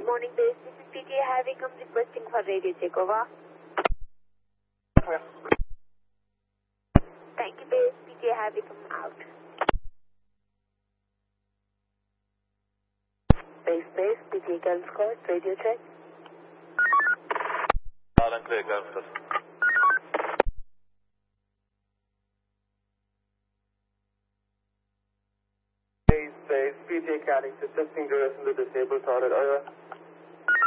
Good morning, base. This is PJ Harvey. I'm requesting for radio check. Over. Thank you, base. PJ Harvey, come out. Base, PJ Gulf Coast, radio check. Loud and clear, Gulf Coast. Base, PJ Carrington, testing duration to disabled solid. Over.